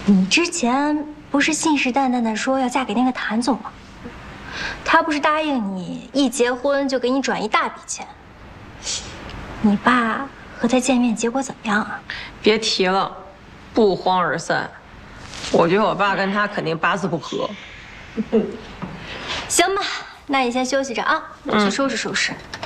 你之前不是信誓旦旦的说要嫁给那个谭总吗？他不是答应你一结婚就给你转一大笔钱？你爸和他见面结果怎么样啊？ 别提了，不欢而散。我觉得我爸跟他肯定八字不合。 行吧，那你先休息着啊，我去收拾收拾。